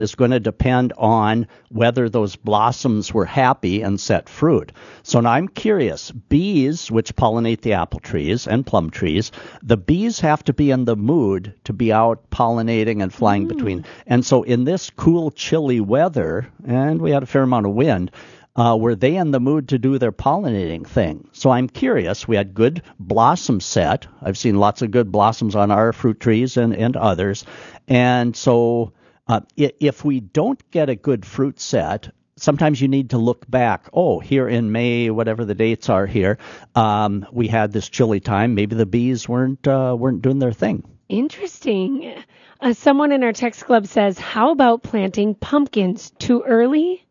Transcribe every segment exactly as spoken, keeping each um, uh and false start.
is going to depend on whether those blossoms were happy and set fruit. So now I'm curious, bees, which pollinate the apple trees and plum trees, the bees have to be in the mood to be out pollinating and flying mm. between. And so in this cool, chilly weather, and we had a fair amount of wind, Uh, were they in the mood to do their pollinating thing? So I'm curious. We had good blossom set. I've seen lots of good blossoms on our fruit trees and, and others. And so uh, if we don't get a good fruit set, sometimes you need to look back. Oh, here in May, whatever the dates are here, um, we had this chilly time. Maybe the bees weren't uh, weren't doing their thing. Interesting. Uh, someone in our text club says, how about planting pumpkins? Too early?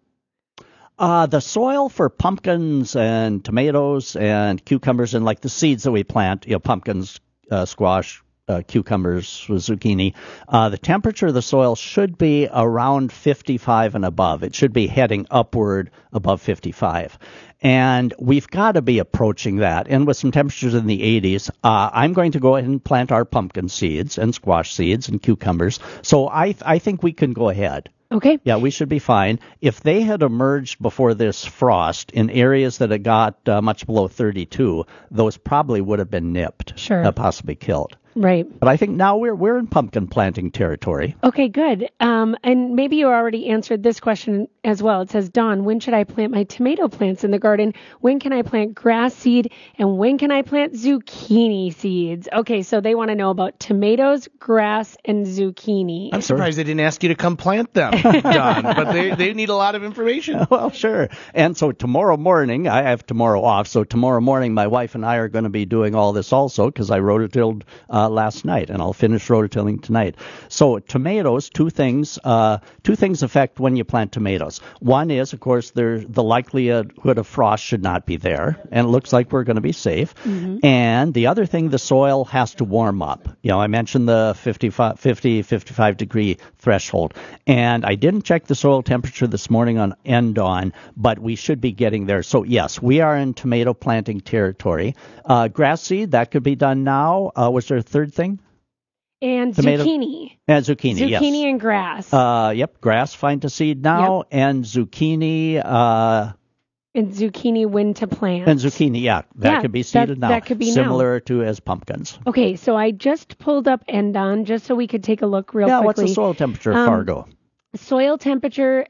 Uh, the soil for pumpkins and tomatoes and cucumbers and like the seeds that we plant, you know, pumpkins, uh, squash, uh, cucumbers, zucchini, uh, the temperature of the soil should be around fifty-five and above. It should be heading upward above fifty-five. And we've got to be approaching that. And with some temperatures in the eighties, uh, I'm going to go ahead and plant our pumpkin seeds and squash seeds and cucumbers. So I, I think we can go ahead. Okay. Yeah, we should be fine. If they had emerged before this frost in areas that had got uh, much below thirty-two, those probably would have been nipped, sure, uh, possibly killed. Right. But I think now we're we're in pumpkin planting territory. Okay, good. Um, and maybe you already answered this question as well. It says, Dawn, when should I plant my tomato plants in the garden? When can I plant grass seed? And when can I plant zucchini seeds? Okay, so they want to know about tomatoes, grass, and zucchini. I'm surprised they didn't ask you to come plant them, Dawn, but they, they need a lot of information. Well, sure. And so tomorrow morning, I have tomorrow off, so tomorrow morning my wife and I are going to be doing all this also because I rototilled uh, last night, and I'll finish rototilling tonight. So tomatoes, two things, uh, two things affect when you plant tomatoes. One is, of course, there, the likelihood of frost should not be there, and it looks like we're going to be safe. Mm-hmm. And the other thing, the soil has to warm up. You know, I mentioned the fifty-five, fifty, fifty-five degree threshold, and I didn't check the soil temperature this morning on end on, but we should be getting there. So yes, we are in tomato planting territory. Uh, grass seed, that could be done now. Uh, was there a third thing? And Tomato. zucchini. And zucchini, zucchini yes. Zucchini and grass. Uh, yep, grass fine to seed now, yep. and zucchini. Uh, and zucchini when to plant. And zucchini, yeah, that yeah, could be seeded that, now. That could be similar now. to as pumpkins. Okay, so I just pulled up Endon just so we could take a look real yeah, quickly. Yeah, what's the soil temperature, um, Fargo? Soil temperature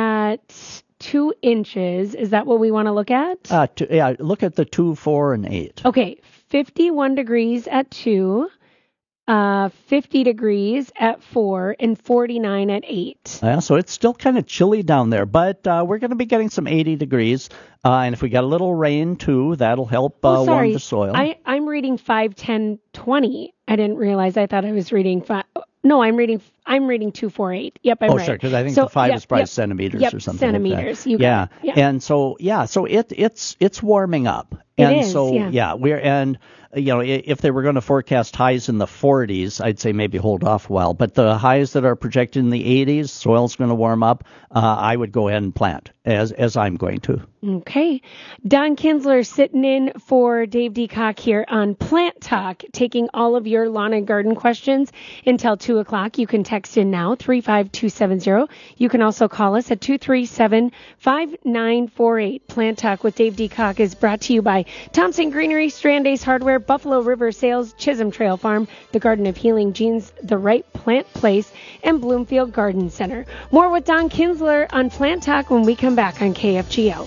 at two inches. Is that what we want to look at? Uh, two, yeah, look at the two, four, and eight. Okay, fifty-one degrees at two. Uh, fifty degrees at four and forty-nine at eight. Yeah, so it's still kind of chilly down there, but uh, we're going to be getting some eighty degrees. Uh, and if we get a little rain, too, that'll help uh, oh, sorry. warm the soil. I, I'm reading five, ten, twenty. I didn't realize. I thought I was reading five. No, I'm reading I'm reading two four eight. Yep, I'm oh, right. Oh, sure, because I think so, the five yep, is probably yep, centimeters yep, or something centimeters. like that. You yeah. got it. yeah, and so, yeah, so it it's it's warming up. It and is, so, yeah. yeah, we're, and, you know, if they were going to forecast highs in the forties, I'd say maybe hold off a while. But the highs that are projected in the eighties, soil's going to warm up. Uh, I would go ahead and plant, as as I'm going to. Okay. Don Kinsler sitting in for Dave Decock here on Plant Talk, taking all of your lawn and garden questions until two o'clock. You can text in now, three five two seven zero. You can also call us at two three seven, five nine four eight. Plant Talk with Dave Decock is brought to you by Thompson Greenery, Strand Ace Hardware, Buffalo River Sales, Chisholm Trail Farm, the Garden of Healing Jeans, The Right Plant Place, and Bloomfield Garden Center. More with Don Kinsler on Plant Talk when we come back on K F G O.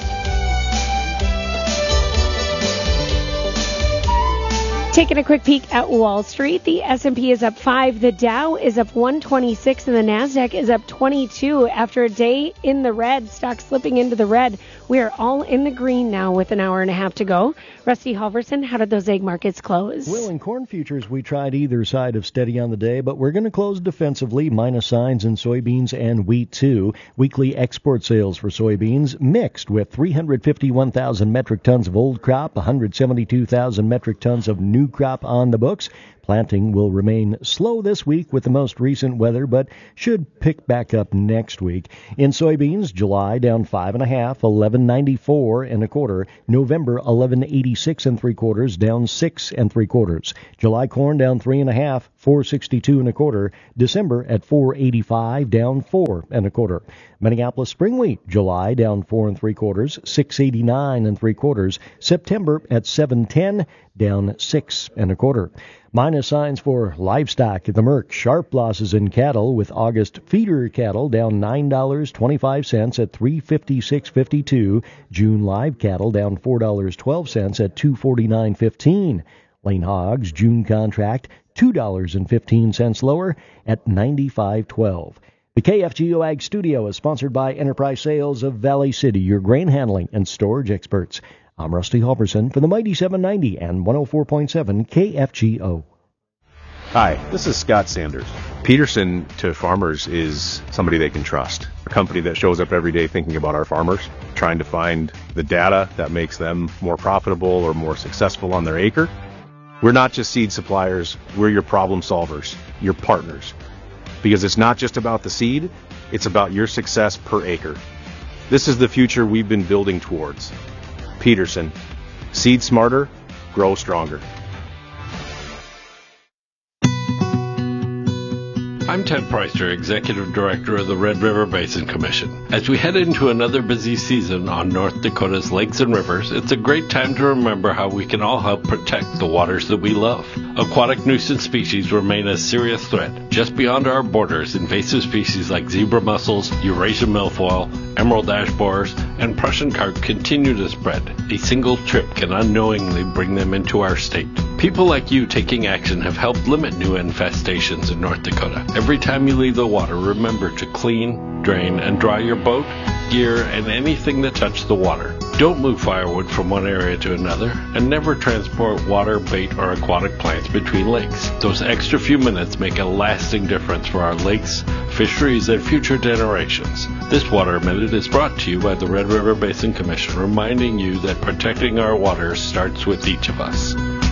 Taking a quick peek at Wall Street, the S and P is up five, the Dow is up one twenty-six, and the Nasdaq is up twenty-two. After a day in the red, stocks slipping into the red, we are all in the green now with an hour and a half to go. Rusty Halverson, how did those egg markets close? Well, in corn futures, we tried either side of steady on the day, but we're going to close defensively, minus signs in soybeans and wheat, too. Weekly export sales for soybeans mixed with three hundred fifty-one thousand metric tons of old crop, one hundred seventy-two thousand metric tons of new crop on the books. Planting will remain slow this week with the most recent weather, but should pick back up next week. In soybeans, July down five and a half, eleven ninety-four and a quarter. November eleven eighty-six and three quarters, down six and three quarters. July corn down three and a half, four sixty-two and a quarter. December at four eighty-five, down four and a quarter. Minneapolis spring wheat, July down four and three quarters, six eighty-nine and three quarters. September at seven ten, down six and a quarter. Minus signs for livestock at the Merck. Sharp losses in cattle, with August feeder cattle down nine dollars and twenty-five cents at three fifty-six fifty-two. June live cattle down four dollars and twelve cents at two forty-nine fifteen. Lane hogs, June contract two dollars and fifteen cents lower at ninety-five twelve. The K F G O Ag Studio is sponsored by Enterprise Sales of Valley City, your grain handling and storage experts. I'm Rusty Halverson for the Mighty seven ninety and one oh four point seven K F G O. Hi, this is Scott Sanders. Peterson to farmers is somebody they can trust. A company that shows up every day thinking about our farmers, trying to find the data that makes them more profitable or more successful on their acre. We're not just seed suppliers, we're your problem solvers, your partners. Because it's not just about the seed, it's about your success per acre. This is the future we've been building towards. Peterson. Seed smarter, grow stronger. I'm Ted Preister, Executive Director of the Red River Basin Commission. As we head into another busy season on North Dakota's lakes and rivers, it's a great time to remember how we can all help protect the waters that we love. Aquatic nuisance species remain a serious threat. Just beyond our borders, invasive species like zebra mussels, Eurasian milfoil, emerald ash borers, and Prussian carp continue to spread. A single trip can unknowingly bring them into our state. People like you taking action have helped limit new infestations in North Dakota. Every time you leave the water, remember to clean, drain, and dry your boat, gear, and anything that touched the water. Don't move firewood from one area to another, and never transport water, bait, or aquatic plants between lakes. Those extra few minutes make a lasting difference for our lakes, fisheries, and future generations. This Water Minute is brought to you by the Red River Basin Commission, reminding you that protecting our waters starts with each of us.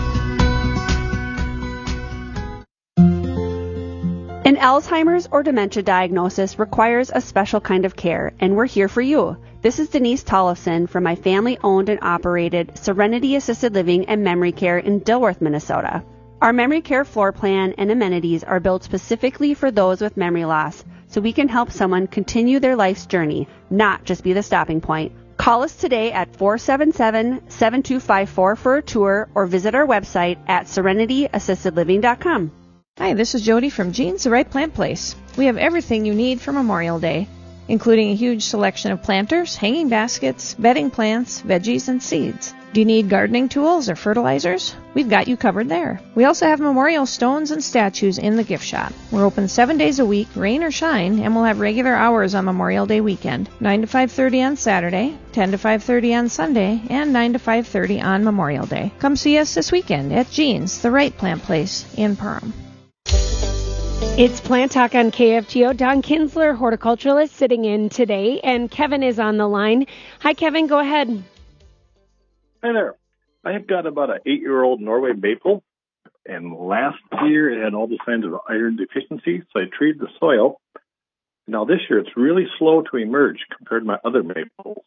An Alzheimer's or dementia diagnosis requires a special kind of care, and we're here for you. This is Denise Tollefson from my family-owned and operated Serenity Assisted Living and Memory Care in Dilworth, Minnesota. Our memory care floor plan and amenities are built specifically for those with memory loss, so we can help someone continue their life's journey, not just be the stopping point. Call us today at four seven seven, seven two five four for a tour or visit our website at serenity assisted living dot com. Hi, this is Jody from Jean's The Right Plant Place. We have everything you need for Memorial Day, including a huge selection of planters, hanging baskets, bedding plants, veggies, and seeds. Do you need gardening tools or fertilizers? We've got you covered there. We also have memorial stones and statues in the gift shop. We're open seven days a week, rain or shine, and we'll have regular hours on Memorial Day weekend, nine to five thirty on Saturday, ten to five thirty on Sunday, and nine to five thirty on Memorial Day. Come see us this weekend at Jean's The Right Plant Place in Perham. It's Plant Talk on K F G O. Don Kinsler, horticulturalist, sitting in today, and Kevin is on the line. Hi, Kevin. Go ahead. Hi there. I have got about an eight-year-old Norway maple, and last year it had all the signs of iron deficiency, so I treated the soil. Now this year it's really slow to emerge compared to my other maples.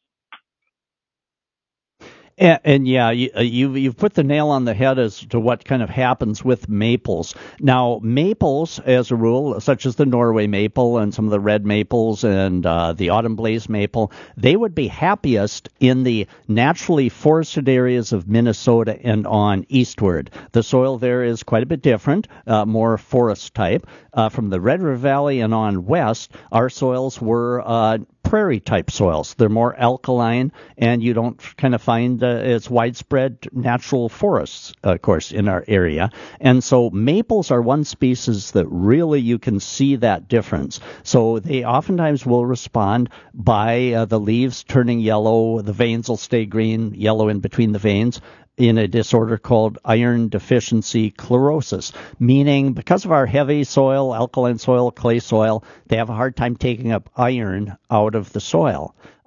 And, and yeah, you, you've, you've put the nail on the head as to what kind of happens with maples. Now, maples, as a rule, such as the Norway maple and some of the red maples and uh, the autumn blaze maple, they would be happiest in the naturally forested areas of Minnesota and on eastward. The soil there is quite a bit different, uh, more forest type. Uh, from the Red River Valley and on west, our soils were uh, prairie-type soils. They're more alkaline, and you don't kind of find uh, as widespread natural forests, uh, of course, in our area. And so maples are one species that really you can see that difference. So they oftentimes will respond by uh, the leaves turning yellow, the veins will stay green, yellow in between the veins, in a disorder called iron deficiency chlorosis, meaning because of our heavy soil, alkaline soil, clay soil, they have a hard time taking up iron out of the soil.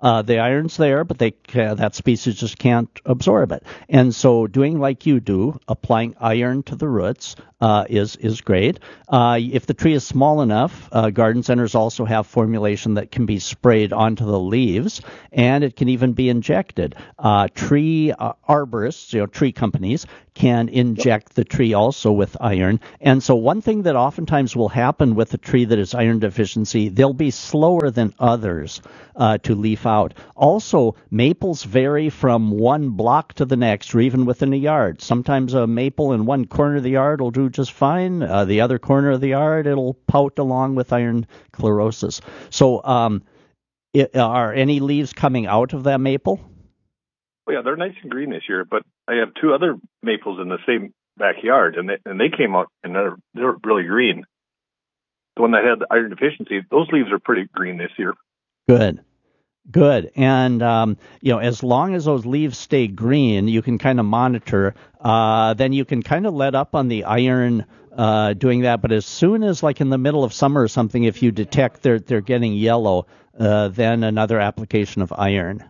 Uh, the iron's there, but they uh, that species just can't absorb it. And so doing like you do, applying iron to the roots uh, is is great. Uh, if the tree is small enough, uh, garden centers also have formulation that can be sprayed onto the leaves, and it can even be injected. Uh, tree uh, arborists, you know, tree companies, can inject the tree also with iron. And so one thing that oftentimes will happen with a tree that is iron deficiency, they'll be slower than others uh, to leaf out. Also, maples vary from one block to the next, or even within a yard. Sometimes a maple in one corner of the yard will do just fine. Uh, the other corner of the yard, it'll pout along with iron chlorosis. So um, it, are any leaves coming out of that maple? Well, yeah, they're nice and green this year, but I have two other maples in the same backyard, and they, and they came out and they're, they're really green. The one that had the iron deficiency, those leaves are pretty green this year. Good. Good. And, um, you know, as long as those leaves stay green, you can kind of monitor. Uh, then you can kind of let up on the iron uh, doing that. But as soon as, like in the middle of summer or something, if you detect they're, they're getting yellow, uh, then another application of iron.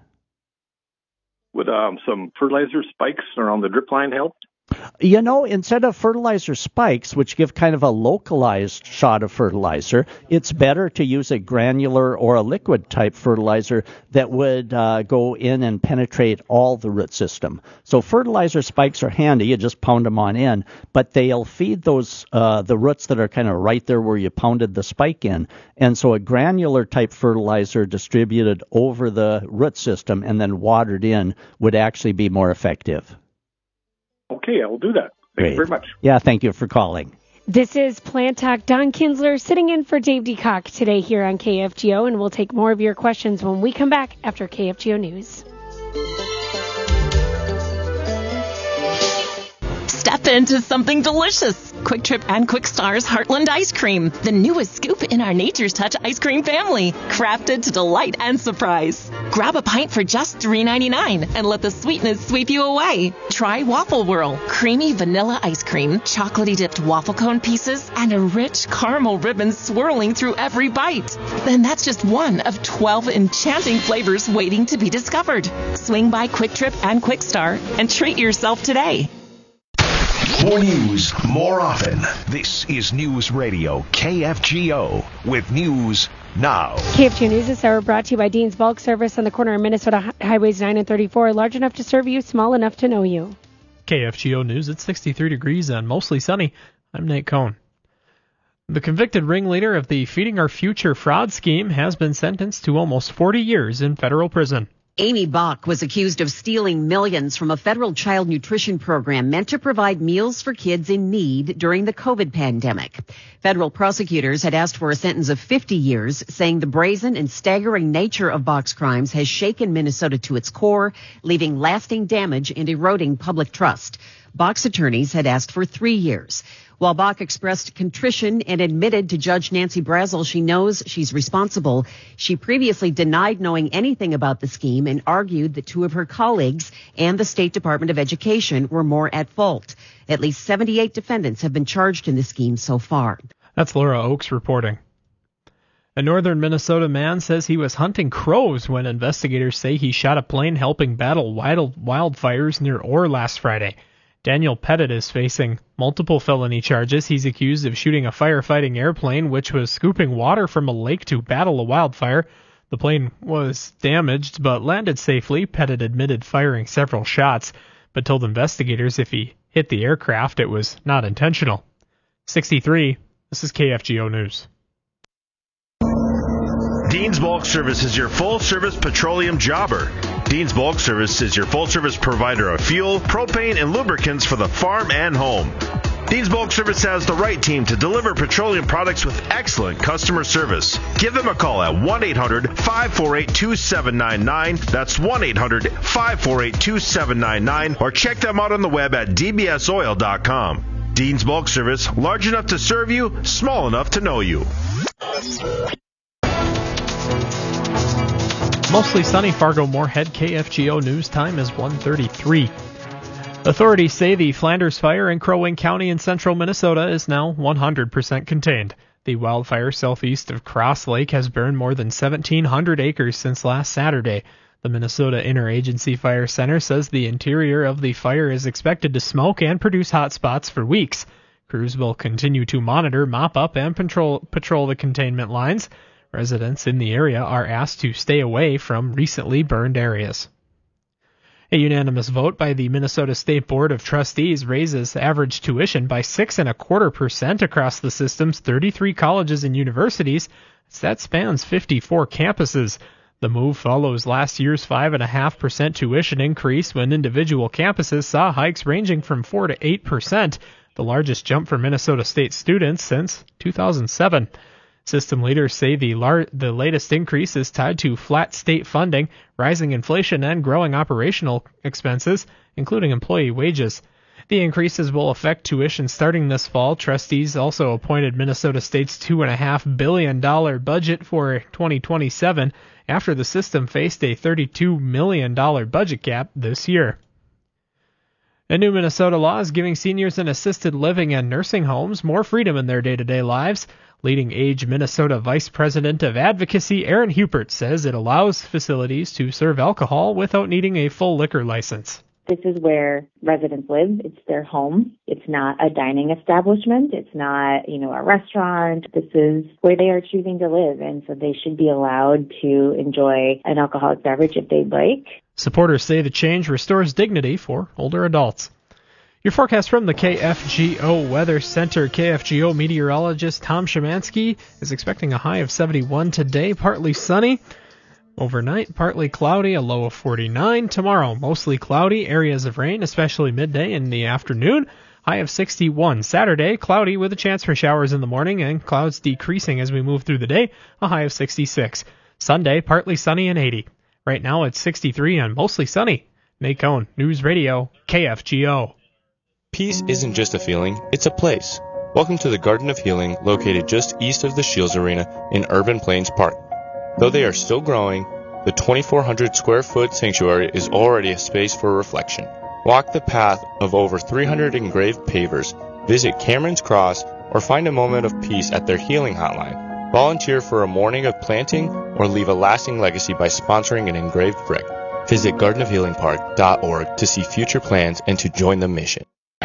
Would um, some fertilizer spikes around the drip line help? You know, instead of fertilizer spikes, which give kind of a localized shot of fertilizer, it's better to use a granular or a liquid type fertilizer that would uh, go in and penetrate all the root system. So fertilizer spikes are handy. You just pound them on in, but they'll feed those uh, the roots that are kind of right there where you pounded the spike in. And so a granular type fertilizer distributed over the root system and then watered in would actually be more effective. Okay, I will do that. Thank Great. you very much. Yeah, thank you for calling. This is Plant Talk. Don Kinsler sitting in for Dave DeCock today here on K F G O, and we'll take more of your questions when we come back after K F G O News. Step into something delicious. Quick Trip and Quick Star's Heartland Ice Cream, the newest scoop in our Nature's Touch ice cream family, crafted to delight and surprise. Grab a pint for just three ninety-nine and let the sweetness sweep you away. Try Waffle Whirl, creamy vanilla ice cream, chocolatey dipped waffle cone pieces, and a rich caramel ribbon swirling through every bite. Then that's just one of twelve enchanting flavors waiting to be discovered. Swing by Quick Trip and Quick Star and treat yourself today. More news, more often. This is News Radio K F G O with News Now. K F G O News this hour brought to you by Dean's Bulk Service on the corner of Minnesota Highways nine and thirty-four. Large enough to serve you, small enough to know you. K F G O News, it's sixty-three degrees and mostly sunny. I'm Nate Cohn. The convicted ringleader of the Feeding Our Future fraud scheme has been sentenced to almost forty years in federal prison. Amy Bach was accused of stealing millions from a federal child nutrition program meant to provide meals for kids in need during the COVID pandemic. Federal prosecutors had asked for a sentence of fifty years, saying the brazen and staggering nature of Bach's crimes has shaken Minnesota to its core, leaving lasting damage and eroding public trust. Bach's attorneys had asked for three years. While Bach expressed contrition and admitted to Judge Nancy Brazel she knows she's responsible, she previously denied knowing anything about the scheme and argued that two of her colleagues and the State Department of Education were more at fault. At least seventy-eight defendants have been charged in the scheme so far. That's Laura Oakes reporting. A northern Minnesota man says he was hunting crows when investigators say he shot a plane helping battle wild wildfires near Orr last Friday. Daniel Pettit is facing multiple felony charges. He's accused of shooting a firefighting airplane which was scooping water from a lake to battle a wildfire. The plane was damaged but landed safely. Pettit admitted firing several shots, but told investigators if he hit the aircraft, it was not intentional. sixty-three, this is K F G O News. Dean's Bulk Service is your full-service petroleum jobber. Dean's Bulk Service is your full-service provider of fuel, propane, and lubricants for the farm and home. Dean's Bulk Service has the right team to deliver petroleum products with excellent customer service. Give them a call at one eight hundred five four eight two seven nine nine. That's one eight hundred five four eight two seven nine nine. Or check them out on the web at d b s oil dot com. Dean's Bulk Service, large enough to serve you, small enough to know you. Mostly sunny Fargo-Moorhead. K F G O News time is one thirty-three. Authorities say the Flanders fire in Crow Wing County in central Minnesota is now one hundred percent contained. The wildfire southeast of Cross Lake has burned more than seventeen hundred acres since last Saturday. The Minnesota Interagency Fire Center says the interior of the fire is expected to smoke and produce hot spots for weeks. Crews will continue to monitor, mop up, and patrol, patrol the containment lines. Residents in the area are asked to stay away from recently burned areas. A unanimous vote by the Minnesota State Board of Trustees raises average tuition by six and a quarter percent across the system's thirty-three colleges and universities. That spans fifty-four campuses. The move follows last year's five and a half percent tuition increase when individual campuses saw hikes ranging from four to eight percent, the largest jump for Minnesota State students since two thousand seven. System leaders say the lar- the latest increase is tied to flat state funding, rising inflation, and growing operational expenses, including employee wages. The increases will affect tuition starting this fall. Trustees also appointed Minnesota State's two point five billion dollars budget for twenty twenty-seven after the system faced a thirty-two million dollars budget gap this year. A new Minnesota law is giving seniors in assisted living and nursing homes more freedom in their day-to-day lives. Leading Age Minnesota Vice President of Advocacy Aaron Hupert says it allows facilities to serve alcohol without needing a full liquor license. This is where residents live. It's their home. It's not a dining establishment. It's not, you know, a restaurant. This is where they are choosing to live, and so they should be allowed to enjoy an alcoholic beverage if they'd like. Supporters say the change restores dignity for older adults. Your forecast from the K F G O Weather Center. K F G O meteorologist Tom Szymanski is expecting a high of seventy-one today, partly sunny. Overnight, partly cloudy, a low of forty-nine. Tomorrow, mostly cloudy, areas of rain, especially midday and the afternoon. High of sixty-one. Saturday, cloudy with a chance for showers in the morning and clouds decreasing as we move through the day. A high of sixty-six. Sunday, partly sunny and eighty. Right now, it's sixty-three and mostly sunny. Nate Cohn, News Radio, K F G O. Peace isn't just a feeling, it's a place. Welcome to the Garden of Healing, located just east of the Shields Arena in Urban Plains Park. Though they are still growing, the twenty-four hundred square foot sanctuary is already a space for reflection. Walk the path of over three hundred engraved pavers, visit Cameron's Cross, or find a moment of peace at their healing hotline. Volunteer for a morning of planting or leave a lasting legacy by sponsoring an engraved brick. Visit garden of healing park dot org to see future plans and to join the mission.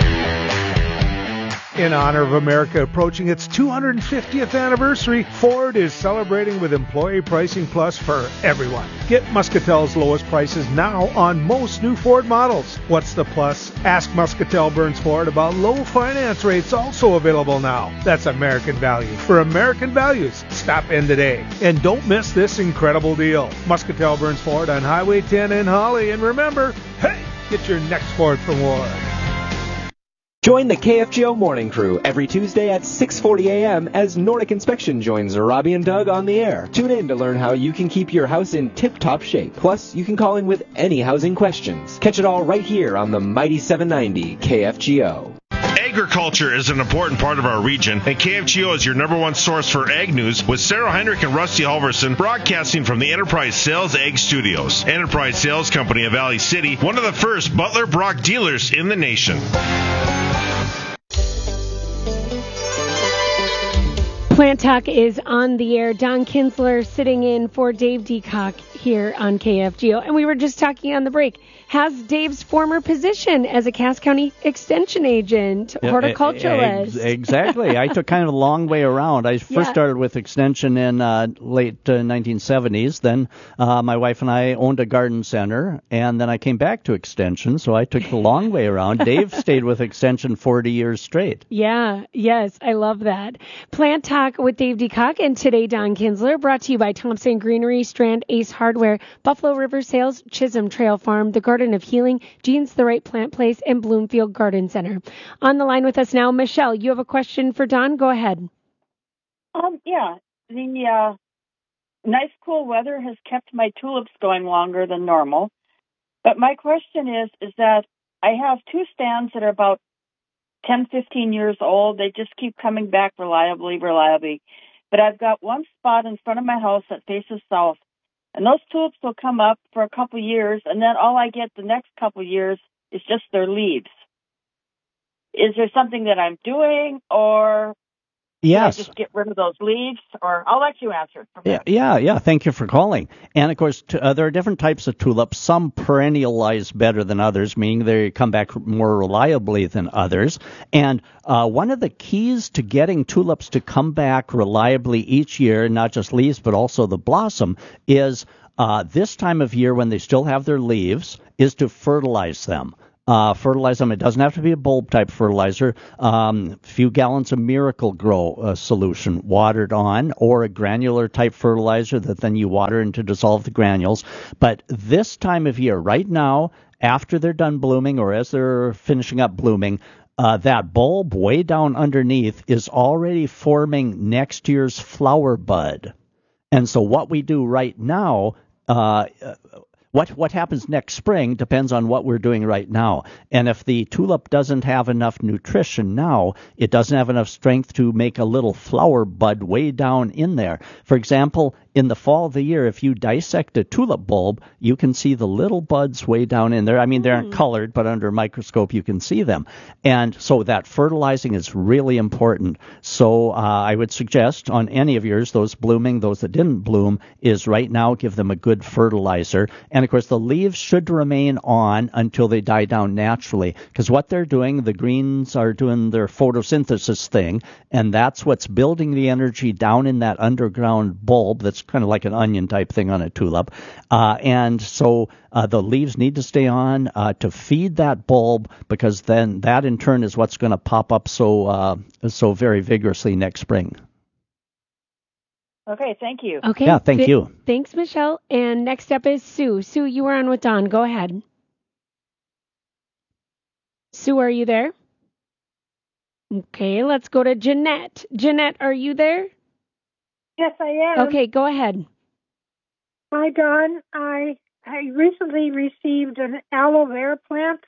In honor of America approaching its two hundred fiftieth anniversary, Ford is celebrating with Employee Pricing Plus for everyone. Get Muscatel's lowest prices now on most new Ford models. What's the plus? Ask Muscatel Burns Ford about low finance rates also available now. That's American value. For American values, stop in today. And don't miss this incredible deal. Muscatel Burns Ford on Highway ten in Holly. And remember, hey, get your next Ford from Ward. Join the K F G O Morning Crew every Tuesday at six forty a.m. as Nordic Inspection joins Robbie and Doug on the air. Tune in to learn how you can keep your house in tip-top shape. Plus, you can call in with any housing questions. Catch it all right here on the Mighty seven ninety K F G O. Agriculture is an important part of our region, and K F G O is your number one source for ag news, with Sarah Heinrich and Rusty Halverson broadcasting from the Enterprise Sales Ag Studios. Enterprise Sales Company of Valley City, one of the first Butler Brock dealers in the nation. Plant Talk is on the air. Don Kinsler sitting in for Dave Deacock here on K F G O. And we were just talking on the break. Has Dave's former position as a Cass County Extension agent, horticulturalist. Exactly. I took kind of a long way around. I first Yeah. started with Extension in uh, late uh, nineteen seventies. Then uh, my wife and I owned a garden center, and then I came back to Extension, so I took the long way around. Dave stayed with Extension forty years straight. Yeah, yes, I love that. Plant Talk with Dave Deacock and today Don Kinsler, brought to you by Thompson Greenery, Strand Ace Hardware, Buffalo River Sales, Chisholm Trail Farm, the Garden of Healing, Jean's The Right Plant Place, and Bloomfield Garden Center. On the line with us now, Michelle, you have a question for Don? Go ahead. Um, yeah, the uh, nice cool weather has kept my tulips going longer than normal. But my question is, is that I have two stands that are about ten, fifteen years old. They just keep coming back reliably, reliably. But I've got one spot in front of my house that faces south. And those tulips will come up for a couple years, and then all I get the next couple years is just their leaves. Is there something that I'm doing, or Yes. Do I just get rid of those leaves, or I'll let you answer it. Yeah, yeah, yeah. Thank you for calling. And of course, t- uh, there are different types of tulips. Some perennialize better than others, meaning they come back more reliably than others. And uh, one of the keys to getting tulips to come back reliably each year, not just leaves but also the blossom, is uh, this time of year when they still have their leaves, is to fertilize them. Uh, fertilize them. It doesn't have to be a bulb type fertilizer. Um, a few gallons of Miracle Grow uh, solution watered on, or a granular type fertilizer that then you water in to dissolve the granules. But this time of year, right now, after they're done blooming or as they're finishing up blooming, uh, that bulb way down underneath is already forming next year's flower bud. And so what we do right now, uh, What what happens next spring depends on what we're doing right now. And if the tulip doesn't have enough nutrition now, it doesn't have enough strength to make a little flower bud way down in there. For example, in the fall of the year, if you dissect a tulip bulb, you can see the little buds way down in there. I mean, they aren't colored, but under a microscope you can see them. And so that fertilizing is really important. So uh, I would suggest on any of yours, those blooming, those that didn't bloom, is right now give them a good fertilizer. And of course, the leaves should remain on until they die down naturally, because what they're doing, the greens are doing their photosynthesis thing, and that's what's building the energy down in that underground bulb that's kind of like an onion type thing on a tulip. Uh, and so uh, the leaves need to stay on uh, to feed that bulb, because then that in turn is what's going to pop up so uh, so very vigorously next spring. Okay, thank you. Okay. Yeah, thank th- you. Thanks, Michelle. And next up is Sue. Sue, you were on with Don. Go ahead. Sue, are you there? Okay, let's go to Jeanette. Jeanette, are you there? Yes, I am. Okay, go ahead. Hi, Don. I I recently received an aloe vera plant,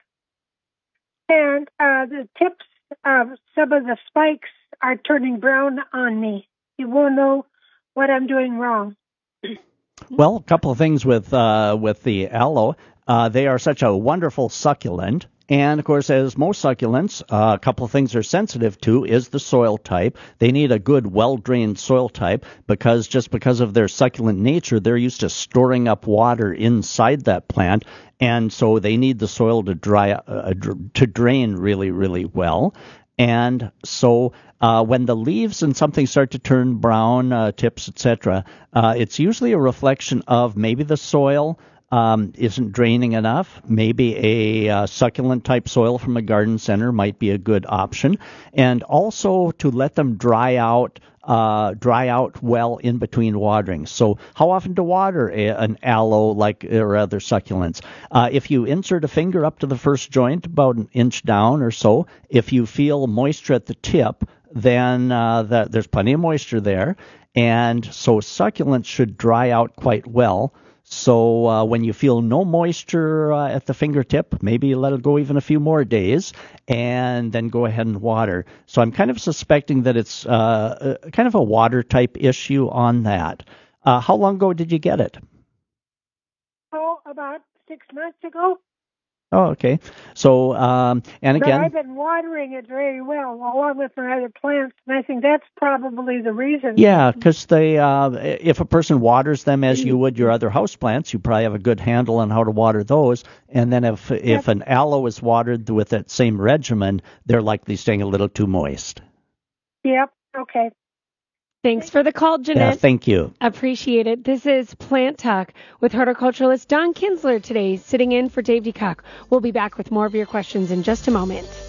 and uh, the tips of some of the spikes are turning brown on me. You won't know what I'm doing wrong. Well, a couple of things with uh, with the aloe. Uh, they are such a wonderful succulent. And, of course, as most succulents, uh, a couple of things they're sensitive to is the soil type. They need a good, well-drained soil type, because just because of their succulent nature, they're used to storing up water inside that plant. And so they need the soil to dry uh, to drain really, really well. And so uh, when the leaves and something start to turn brown, uh, tips, et cetera, uh, it's usually a reflection of maybe the soil um, isn't draining enough. Maybe a uh, succulent-type soil from a garden center might be a good option. And also to let them dry out Uh, dry out well in between waterings. So how often to water a, an aloe like or other succulents? Uh, if you insert a finger up to the first joint, about an inch down or so, if you feel moisture at the tip, then uh, that, there's plenty of moisture there. And so succulents should dry out quite well. So uh, when you feel no moisture uh, at the fingertip, maybe let it go even a few more days, and then go ahead and water. So I'm kind of suspecting that it's uh, a, kind of a water type issue on that. Uh, how long ago did you get it? Oh, about six months ago. Oh, okay. So, um, and again, but I've been watering it very well, along with my other plants, and I think that's probably the reason. yeah, because they, uh, if a person waters them as you would your other houseplants, you probably have a good handle on how to water those. And then if if Yep. an aloe is watered with that same regimen, they're likely staying a little too moist. Yep. Okay. Thanks for the call, Jeanette. Yeah, thank you. Appreciate it. This is Plant Talk with horticulturalist Don Kinsler today, sitting in for Dave DeCock. We'll be back with more of your questions in just a moment.